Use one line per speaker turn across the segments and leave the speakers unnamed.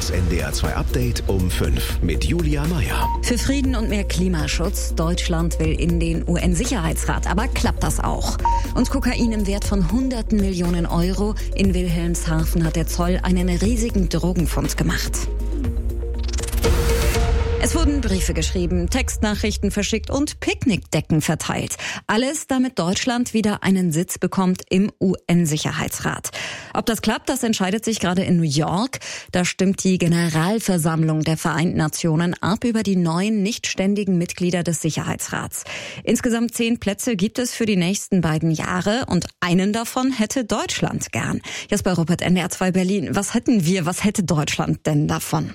Das NDR 2 Update um 5 mit Julia Meyer.
Für Frieden und mehr Klimaschutz. Deutschland will in den UN-Sicherheitsrat. Aber klappt das auch? Und Kokain im Wert von hunderten Millionen Euro. In Wilhelmshaven hat der Zoll einen riesigen Drogenfund gemacht. Es wurden Briefe geschrieben, Textnachrichten verschickt und Picknickdecken verteilt. Alles, damit Deutschland wieder einen Sitz bekommt im UN-Sicherheitsrat. Ob das klappt, das entscheidet sich gerade in New York. Da stimmt die Generalversammlung der Vereinten Nationen ab über die neuen nichtständigen Mitglieder des Sicherheitsrats. Insgesamt 10 Plätze gibt es für die nächsten beiden Jahre und einen davon hätte Deutschland gern. Jasper Ruppert, NDR 2 Berlin. Was hätte Deutschland denn davon?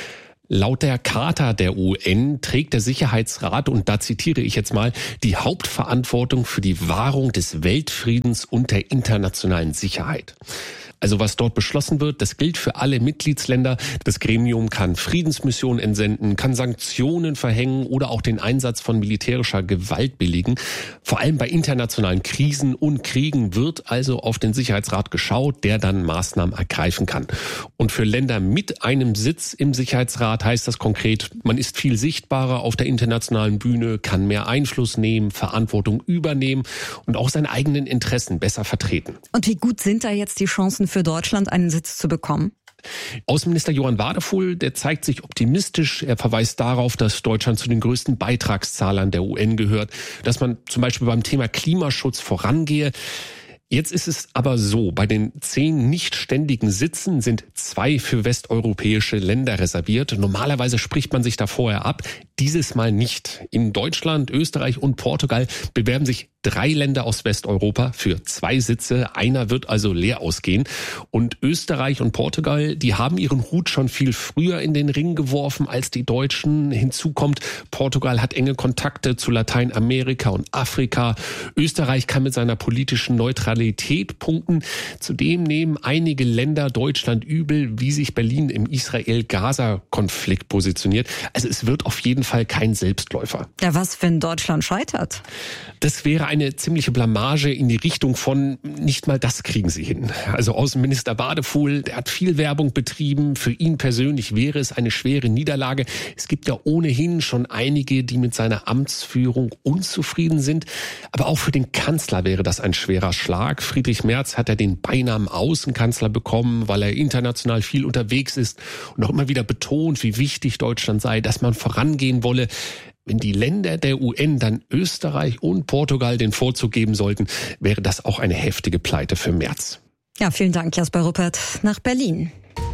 Laut der Charta der UN trägt der Sicherheitsrat, und da zitiere ich jetzt mal, die Hauptverantwortung für die Wahrung des Weltfriedens und der internationalen Sicherheit. Also was dort beschlossen wird, das gilt für alle Mitgliedsländer. Das Gremium kann Friedensmissionen entsenden, kann Sanktionen verhängen oder auch den Einsatz von militärischer Gewalt billigen. Vor allem bei internationalen Krisen und Kriegen wird also auf den Sicherheitsrat geschaut, der dann Maßnahmen ergreifen kann. Und für Länder mit einem Sitz im Sicherheitsrat heißt das konkret, man ist viel sichtbarer auf der internationalen Bühne, kann mehr Einfluss nehmen, Verantwortung übernehmen und auch seine eigenen Interessen besser vertreten.
Und wie gut sind da jetzt die Chancen für Deutschland, einen Sitz zu bekommen?
Außenminister Johann Wadefuhl, der zeigt sich optimistisch. Er verweist darauf, dass Deutschland zu den größten Beitragszahlern der UN gehört, dass man zum Beispiel beim Thema Klimaschutz vorangehe. Jetzt ist es aber so, bei den 10 nicht ständigen Sitzen sind 2 für westeuropäische Länder reserviert. Normalerweise spricht man sich da vorher ab, dieses Mal nicht. In Deutschland, Österreich und Portugal bewerben sich 3 Länder aus Westeuropa für 2 Sitze. Einer wird also leer ausgehen. Und Österreich und Portugal, die haben ihren Hut schon viel früher in den Ring geworfen als die Deutschen. Hinzu kommt, Portugal hat enge Kontakte zu Lateinamerika und Afrika. Österreich kann mit seiner politischen Neutralität punkten. Zudem nehmen einige Länder Deutschland übel, wie sich Berlin im Israel-Gaza-Konflikt positioniert. Also es wird auf jeden Fall kein Selbstläufer.
Ja, was, wenn Deutschland scheitert?
Das wäre eine ziemliche Blamage in die Richtung von, nicht mal das kriegen sie hin. Also Außenminister Wadefuhl, der hat viel Werbung betrieben. Für ihn persönlich wäre es eine schwere Niederlage. Es gibt ja ohnehin schon einige, die mit seiner Amtsführung unzufrieden sind. Aber auch für den Kanzler wäre das ein schwerer Schlag. Friedrich Merz hat ja den Beinamen Außenkanzler bekommen, weil er international viel unterwegs ist und auch immer wieder betont, wie wichtig Deutschland sei, dass man vorangehen wolle. Wenn die Länder der UN dann Österreich und Portugal den Vorzug geben sollten, wäre das auch eine heftige Pleite für Merz.
Ja, vielen Dank, Jasper Ruppert. Nach Berlin.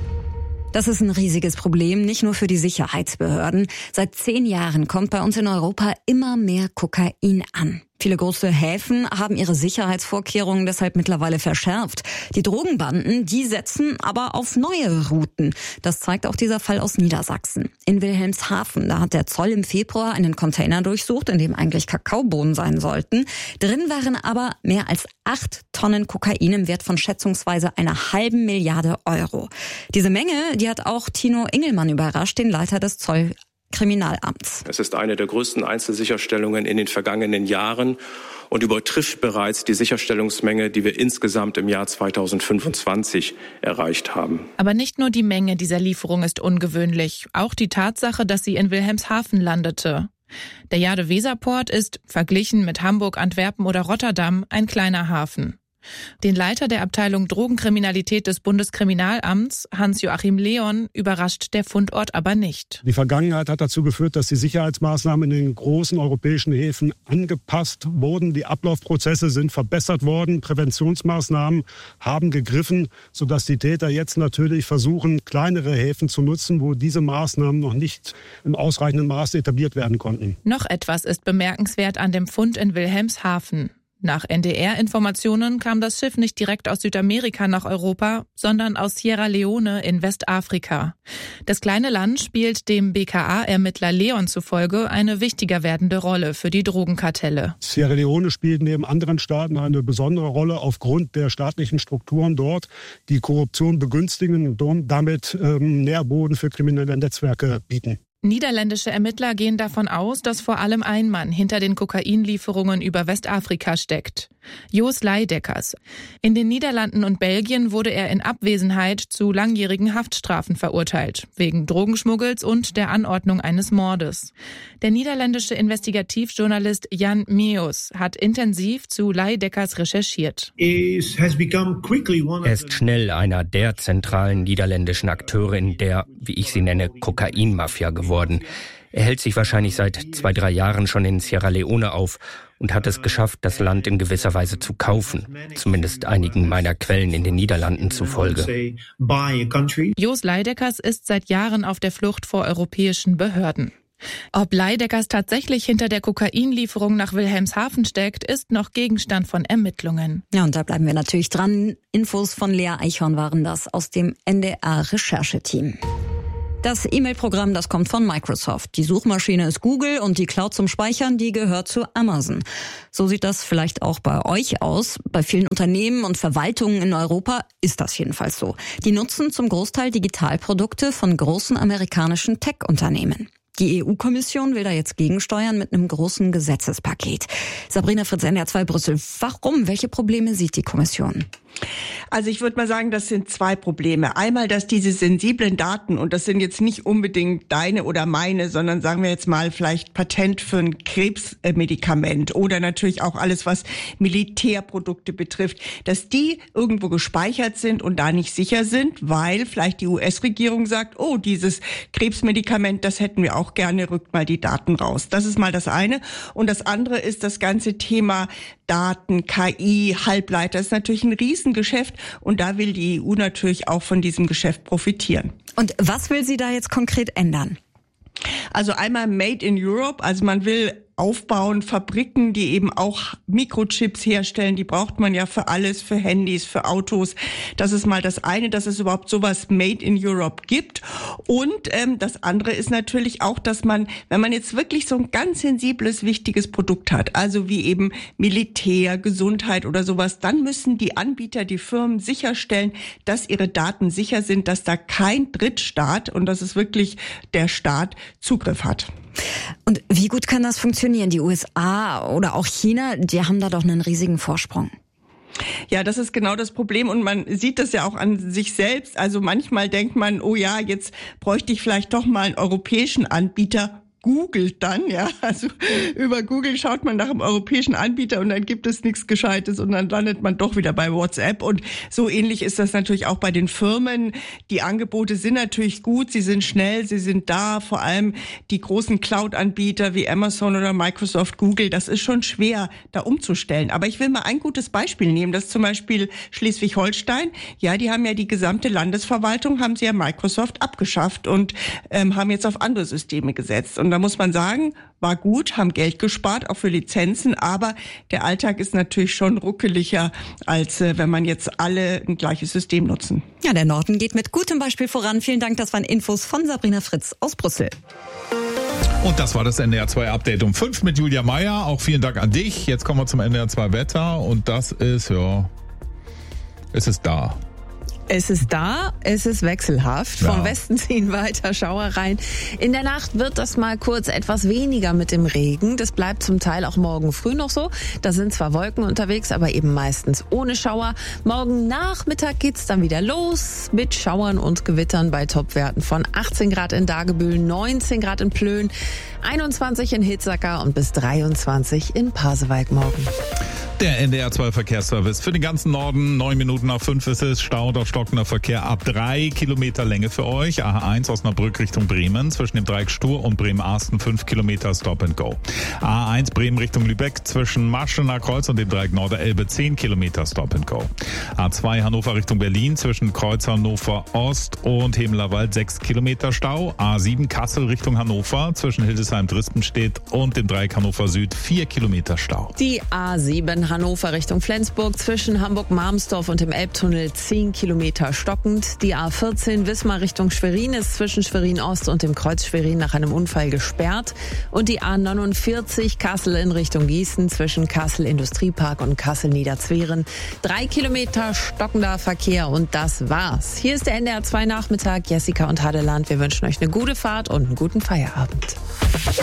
Das ist ein riesiges Problem, nicht nur für die Sicherheitsbehörden. Seit 10 Jahren kommt bei uns in Europa immer mehr Kokain an. Viele große Häfen haben ihre Sicherheitsvorkehrungen deshalb mittlerweile verschärft. Die Drogenbanden, die setzen aber auf neue Routen. Das zeigt auch dieser Fall aus Niedersachsen. In Wilhelmshaven, da hat der Zoll im Februar einen Container durchsucht, in dem eigentlich Kakaobohnen sein sollten. Drin waren aber mehr als 8 Tonnen Kokain im Wert von schätzungsweise 1,5 Milliarden Euro. Diese Menge, die hat auch Tino Ingelmann überrascht, den Leiter des Zollkriminalamts.
Es ist eine der größten Einzelsicherstellungen in den vergangenen Jahren und übertrifft bereits die Sicherstellungsmenge, die wir insgesamt im Jahr 2025 erreicht haben.
Aber nicht nur die Menge dieser Lieferung ist ungewöhnlich, auch die Tatsache, dass sie in Wilhelmshaven landete. Der Jade-Weser-Port ist, verglichen mit Hamburg, Antwerpen oder Rotterdam, ein kleiner Hafen. Den Leiter der Abteilung Drogenkriminalität des Bundeskriminalamts, Hans-Joachim Leon, überrascht der Fundort aber nicht.
Die Vergangenheit hat dazu geführt, dass die Sicherheitsmaßnahmen in den großen europäischen Häfen angepasst wurden. Die Ablaufprozesse sind verbessert worden. Präventionsmaßnahmen haben gegriffen, sodass die Täter jetzt natürlich versuchen, kleinere Häfen zu nutzen, wo diese Maßnahmen noch nicht im ausreichenden Maße etabliert werden konnten.
Noch etwas ist bemerkenswert an dem Fund in Wilhelmshaven. Nach NDR-Informationen kam das Schiff nicht direkt aus Südamerika nach Europa, sondern aus Sierra Leone in Westafrika. Das kleine Land spielt dem BKA-Ermittler Leon zufolge eine wichtiger werdende Rolle für die Drogenkartelle.
Sierra Leone spielt neben anderen Staaten eine besondere Rolle aufgrund der staatlichen Strukturen dort, die Korruption begünstigen und damit Nährboden für kriminelle Netzwerke bieten.
Niederländische Ermittler gehen davon aus, dass vor allem ein Mann hinter den Kokainlieferungen über Westafrika steckt. Jos Leideckers. In den Niederlanden und Belgien wurde er in Abwesenheit zu langjährigen Haftstrafen verurteilt, wegen Drogenschmuggels und der Anordnung eines Mordes. Der niederländische Investigativjournalist Jan Meus hat intensiv zu Leideckers recherchiert.
Er ist schnell einer der zentralen niederländischen Akteure in der, wie ich sie nenne, Kokainmafia geworden. Er hält sich wahrscheinlich seit 2-3 Jahren schon in Sierra Leone auf und hat es geschafft, das Land in gewisser Weise zu kaufen. Zumindest einigen meiner Quellen in den Niederlanden zufolge.
Jos Leideckers ist seit Jahren auf der Flucht vor europäischen Behörden. Ob Leideckers tatsächlich hinter der Kokainlieferung nach Wilhelmshaven steckt, ist noch Gegenstand von Ermittlungen.
Ja, und da bleiben wir natürlich dran. Infos von Lea Eichhorn waren das aus dem NDR-Rechercheteam. Das E-Mail-Programm, das kommt von Microsoft. Die Suchmaschine ist Google und die Cloud zum Speichern, die gehört zu Amazon. So sieht das vielleicht auch bei euch aus. Bei vielen Unternehmen und Verwaltungen in Europa ist das jedenfalls so. Die nutzen zum Großteil Digitalprodukte von großen amerikanischen Tech-Unternehmen. Die EU-Kommission will da jetzt gegensteuern mit einem großen Gesetzespaket. Sabrina Fritz, NDR 2 Brüssel. Warum? Welche Probleme sieht die Kommission?
Also ich würde mal sagen, das sind 2 Probleme. Einmal, dass diese sensiblen Daten, und das sind jetzt nicht unbedingt deine oder meine, sondern sagen wir jetzt mal vielleicht Patent für ein Krebsmedikament oder natürlich auch alles, was Militärprodukte betrifft, dass die irgendwo gespeichert sind und da nicht sicher sind, weil vielleicht die US-Regierung sagt, oh, dieses Krebsmedikament, das hätten wir auch gerne, rückt mal die Daten raus. Das ist mal das eine. Und das andere ist das ganze Thema Daten, KI, Halbleiter. Das ist natürlich ein Riesengeschäft und da will die EU natürlich auch von diesem Geschäft profitieren.
Und was will sie da jetzt konkret ändern?
Also einmal Made in Europe, also man will aufbauen, Fabriken, die eben auch Mikrochips herstellen, die braucht man ja für alles, für Handys, für Autos. Das ist mal das eine, dass es überhaupt sowas Made in Europe gibt. Und das andere ist natürlich auch, dass man, wenn man jetzt wirklich so ein ganz sensibles, wichtiges Produkt hat, also wie eben Militär, Gesundheit oder sowas, dann müssen die Anbieter, die Firmen sicherstellen, dass ihre Daten sicher sind, dass da kein Drittstaat, und das ist wirklich der Staat, Zugriff hat.
Und wie gut kann das funktionieren? Die USA oder auch China, die haben da doch einen riesigen Vorsprung.
Ja, das ist genau das Problem und man sieht das ja auch an sich selbst. Also manchmal denkt man, oh ja, jetzt bräuchte ich vielleicht doch mal einen europäischen Anbieter. Googelt dann, ja, also über Google schaut man nach einem europäischen Anbieter und dann gibt es nichts Gescheites und dann landet man doch wieder bei WhatsApp und so ähnlich ist das natürlich auch bei den Firmen. Die Angebote sind natürlich gut, sie sind schnell, sie sind da, vor allem die großen Cloud-Anbieter wie Amazon oder Microsoft, Google, das ist schon schwer, da umzustellen. Aber ich will mal ein gutes Beispiel nehmen, das ist zum Beispiel Schleswig-Holstein. Ja, die haben ja die gesamte Landesverwaltung, haben sie ja Microsoft abgeschafft und haben jetzt auf andere Systeme gesetzt. Und da muss man sagen, war gut, haben Geld gespart, auch für Lizenzen, aber der Alltag ist natürlich schon ruckeliger, als wenn man jetzt alle ein gleiches System nutzen.
Ja, der Norden geht mit gutem Beispiel voran. Vielen Dank, das waren Infos von Sabrina Fritz aus Brüssel.
Und das war das NDR 2 Update um 5 mit Julia Meyer. Auch vielen Dank an dich. Jetzt kommen wir zum NDR 2 Wetter und das ist, ja, es ist da.
Es ist da, es ist wechselhaft.
Ja.
Vom Westen ziehen weiter Schauer rein. In der Nacht wird das mal kurz etwas weniger mit dem Regen. Das bleibt zum Teil auch morgen früh noch so. Da sind zwar Wolken unterwegs, aber eben meistens ohne Schauer. Morgen Nachmittag geht's dann wieder los mit Schauern und Gewittern bei Topwerten von 18 Grad in Dagebüll, 19 Grad in Plön, 21 in Hitzacker und bis 23 in Pasewalk morgen.
Der NDR 2 Verkehrsservice für den ganzen Norden. 9 Minuten nach 5 ist es. Stau oder stockender Verkehr ab 3 Kilometer Länge für euch. A1 Osnabrück Richtung Bremen. Zwischen dem Dreieck Stur und Bremen-Arsten 5 Kilometer Stop and Go. A1 Bremen Richtung Lübeck. Zwischen Maschener Kreuz und dem Dreieck Norderelbe 10 Kilometer Stop and Go. A2 Hannover Richtung Berlin. Zwischen Kreuz Hannover Ost und Hemelerwald 6 Kilometer Stau. A7 Kassel Richtung Hannover. Zwischen Hildesheim-Dristenstedt und dem Dreieck Hannover Süd 4 Kilometer Stau.
Die A7 Hannover Richtung Flensburg zwischen Hamburg-Marmsdorf und dem Elbtunnel 10 Kilometer stockend. Die A14 Wismar Richtung Schwerin ist zwischen Schwerin-Ost und dem Kreuz Schwerin nach einem Unfall gesperrt. Und die A49 Kassel in Richtung Gießen zwischen Kassel Industriepark und Kassel Niederzweren. 3 Kilometer stockender Verkehr und das war's. Hier ist der NDR 2 Nachmittag. Jessica und Hadeland, wir wünschen euch eine gute Fahrt und einen guten Feierabend.